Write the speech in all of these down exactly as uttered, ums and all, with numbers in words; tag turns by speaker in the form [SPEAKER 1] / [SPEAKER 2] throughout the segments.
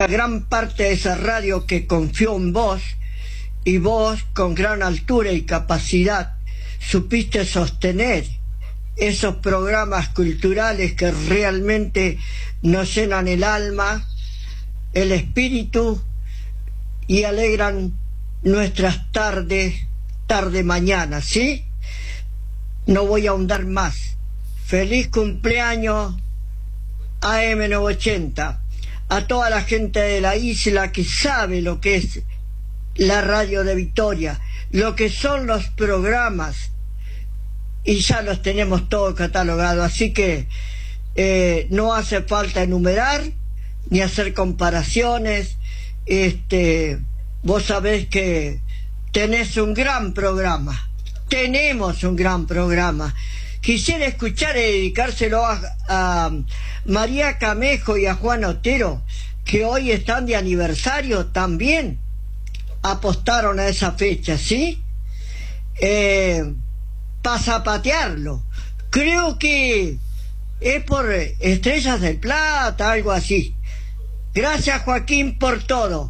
[SPEAKER 1] gran parte de esa radio que confió en vos, y vos con gran altura y capacidad supiste sostener esos programas culturales que realmente nos llenan el alma, el espíritu y alegran nuestras tardes, tarde mañana, ¿sí? No voy a ahondar más. Feliz cumpleaños a eme novecientos ochenta, a toda la gente de la isla que sabe lo que es la radio de Victoria, lo que son los programas, y ya los tenemos todos catalogados, así que eh, no hace falta enumerar ni hacer comparaciones. Este, vos sabés que tenés un gran programa, tenemos un gran programa. Quisiera escuchar y dedicárselo a, a María Camejo y a Juan Otero, que hoy están de aniversario también, apostaron a esa fecha, ¿sí? Eh, para zapatearlo. Creo que es por Estrellas del Plata, algo así. Gracias, Joaquín, por todo.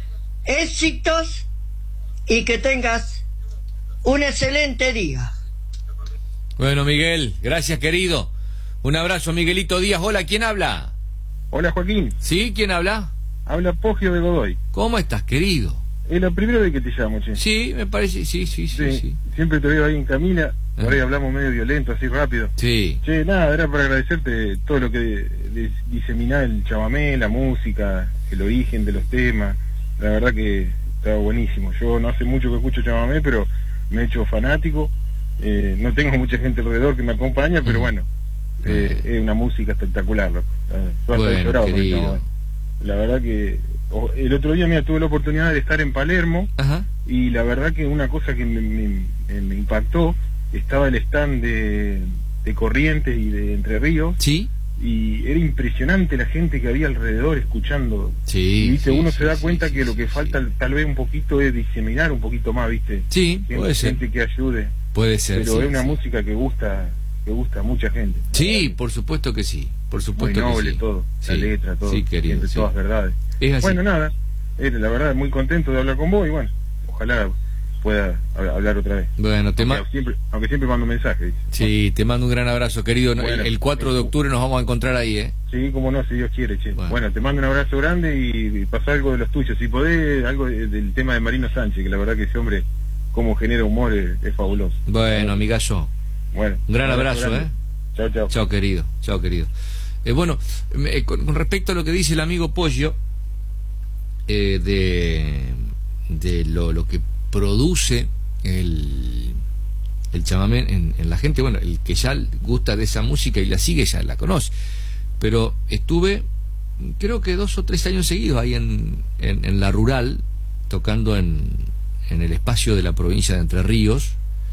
[SPEAKER 1] Éxitos y que tengas un excelente día.
[SPEAKER 2] Bueno, Miguel, gracias, querido. Un abrazo, Miguelito Díaz. Hola, ¿quién habla?
[SPEAKER 3] Hola, Joaquín.
[SPEAKER 2] ¿Sí? ¿Quién habla?
[SPEAKER 3] Habla Poggio de Godoy.
[SPEAKER 2] ¿Cómo estás, querido?
[SPEAKER 3] Es la primera vez que te llamo, che.
[SPEAKER 2] Sí, me parece, sí, sí, sí, sí.
[SPEAKER 3] sí. Siempre te veo ahí en Camina,
[SPEAKER 2] Ah.
[SPEAKER 3] por ahí hablamos medio violento, así rápido.
[SPEAKER 2] Sí.
[SPEAKER 3] Che, nada, era para agradecerte todo lo que de, de, diseminás el chamamé, la música, el origen de los temas. La verdad que estaba buenísimo. Yo no hace mucho que escucho chamamé, pero me he hecho fanático. Eh, no tengo mucha gente alrededor que me acompaña, pero bueno, eh, es una música espectacular, loco. Eh,
[SPEAKER 2] Bueno,
[SPEAKER 3] llorado con el
[SPEAKER 2] querido.
[SPEAKER 3] chamamé. La verdad que o- el otro día, mira, tuve la oportunidad de estar en Palermo.
[SPEAKER 2] Ajá.
[SPEAKER 3] Y la verdad que una cosa que me, me, me impactó, estaba el stand de, de Corrientes y de Entre Ríos,
[SPEAKER 2] ¿Sí?
[SPEAKER 3] y era impresionante la gente que había alrededor escuchando.
[SPEAKER 2] Sí.
[SPEAKER 3] Y viste,
[SPEAKER 2] sí,
[SPEAKER 3] uno
[SPEAKER 2] sí,
[SPEAKER 3] se da
[SPEAKER 2] sí,
[SPEAKER 3] cuenta
[SPEAKER 2] sí,
[SPEAKER 3] que lo
[SPEAKER 2] sí,
[SPEAKER 3] que
[SPEAKER 2] sí.
[SPEAKER 3] falta tal vez un poquito es diseminar un poquito más, viste.
[SPEAKER 2] Sí,
[SPEAKER 3] Gente-
[SPEAKER 2] puede ser.
[SPEAKER 3] gente que ayude,
[SPEAKER 2] Puede ser,
[SPEAKER 3] pero
[SPEAKER 2] sí,
[SPEAKER 3] es una
[SPEAKER 2] sí.
[SPEAKER 3] música que gusta que gusta a mucha gente.
[SPEAKER 2] Sí, por supuesto que sí. Por
[SPEAKER 3] Muy
[SPEAKER 2] supuesto
[SPEAKER 3] noble
[SPEAKER 2] que sí.
[SPEAKER 3] todo, la
[SPEAKER 2] Sí.
[SPEAKER 3] letra, todo,
[SPEAKER 2] Sí, querido,
[SPEAKER 3] siempre
[SPEAKER 2] sí.
[SPEAKER 3] todas verdades.
[SPEAKER 2] Es así.
[SPEAKER 3] Bueno, nada, eh, la verdad muy contento de hablar con vos y bueno, ojalá pueda hab- hablar otra vez.
[SPEAKER 2] Bueno, te
[SPEAKER 3] Aunque
[SPEAKER 2] ma-
[SPEAKER 3] siempre, aunque siempre mando mensajes, ¿viste?
[SPEAKER 2] Sí, te mando un gran abrazo, querido. El-
[SPEAKER 3] Bueno,
[SPEAKER 2] el cuatro de octubre nos vamos a encontrar ahí, ¿eh?
[SPEAKER 3] Sí, como no, si Dios quiere, che.
[SPEAKER 2] Bueno.
[SPEAKER 3] Bueno, te mando un abrazo grande y, y pasa algo de los tuyos. Si podés, algo de- del tema de Marino Sánchez, que la verdad que ese hombre, como genera humor, es, es fabuloso.
[SPEAKER 2] Bueno, amigazo.
[SPEAKER 3] Bueno.
[SPEAKER 2] Un gran abrazo,
[SPEAKER 3] grande.
[SPEAKER 2] ¿eh?
[SPEAKER 3] Chao, chao.
[SPEAKER 2] Chao, querido. Chao, querido. Eh, bueno, eh, con, con respecto a lo que dice el amigo Poggio, eh, de, de lo, lo que produce el, el chamamé en, en la gente, bueno, el que ya gusta de esa música y la sigue ya la conoce. Pero estuve, creo que dos o tres años seguidos ahí en, en, en la rural, tocando en, en el espacio de la provincia de Entre Ríos,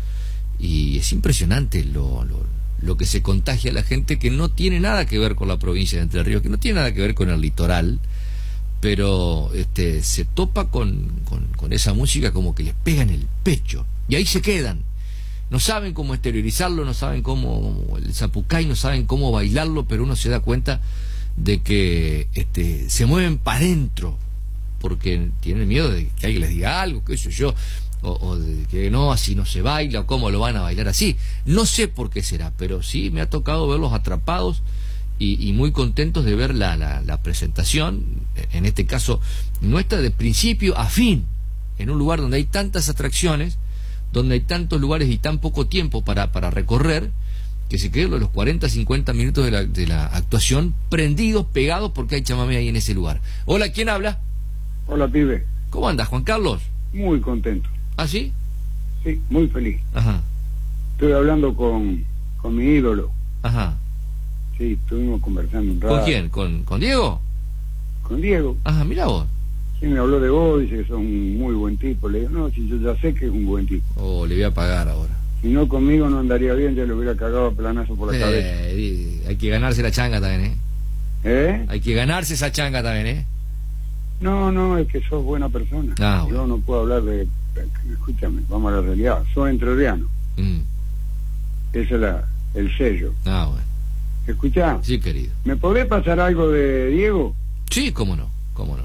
[SPEAKER 2] y es impresionante lo, lo, lo que se contagia a la gente, que no tiene nada que ver con la provincia de Entre Ríos, que no tiene nada que ver con el litoral, pero este se topa con, con, con esa música como que les pega en el pecho, y ahí se quedan. No saben cómo exteriorizarlo, no saben cómo el zapucay, no saben cómo bailarlo, pero uno se da cuenta de que este se mueven para adentro, porque tienen miedo de que alguien les diga algo, qué sé yo, o, o de que no, así no se baila, o cómo lo van a bailar así. No sé por qué será, pero sí me ha tocado verlos atrapados y, y muy contentos de ver la, la, la presentación, en este caso nuestra, de principio a fin, en un lugar donde hay tantas atracciones, donde hay tantos lugares y tan poco tiempo para, para recorrer, que se quedan los cuarenta, cincuenta minutos de la, de la actuación prendidos, pegados, porque hay chamamé ahí en ese lugar. Hola, ¿quién habla?
[SPEAKER 4] Hola, pibe.
[SPEAKER 2] ¿Cómo andas, Juan Carlos?
[SPEAKER 4] Muy contento.
[SPEAKER 2] ¿Ah, sí?
[SPEAKER 4] Sí, muy feliz.
[SPEAKER 2] Ajá,
[SPEAKER 4] Estuve hablando con, con mi ídolo.
[SPEAKER 2] ajá.
[SPEAKER 4] Sí, estuvimos conversando un rato.
[SPEAKER 2] ¿Con quién? ¿Con, con Diego?
[SPEAKER 4] Con Diego.
[SPEAKER 2] Ajá, mira vos.
[SPEAKER 4] Sí, me habló de vos, dice que sos un muy buen tipo. Le digo, no, si yo ya sé que es un buen tipo.
[SPEAKER 2] Oh, le voy a pagar ahora.
[SPEAKER 4] Si no, conmigo no andaría bien, ya le hubiera cagado a planazo por la cabeza.
[SPEAKER 2] Eh, hay que ganarse la changa también, ¿eh?
[SPEAKER 4] ¿Eh?
[SPEAKER 2] Hay que ganarse esa changa también, ¿eh?
[SPEAKER 4] No, no, es que sos buena persona.
[SPEAKER 2] Ah,
[SPEAKER 4] yo
[SPEAKER 2] bueno.
[SPEAKER 4] no puedo hablar de... Escúchame, vamos a la realidad. Sos entrerriano.
[SPEAKER 2] Mm.
[SPEAKER 4] Ese es la, el sello.
[SPEAKER 2] Ah, bueno.
[SPEAKER 4] Escuchá,
[SPEAKER 2] Sí, querido.
[SPEAKER 4] ¿me podés pasar algo de Diego?
[SPEAKER 2] Sí, cómo no, cómo no.